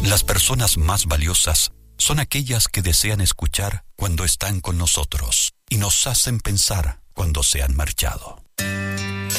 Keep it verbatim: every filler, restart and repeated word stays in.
Las personas más valiosas son aquellas que desean escuchar cuando están con nosotros y nos hacen pensar cuando se han marchado.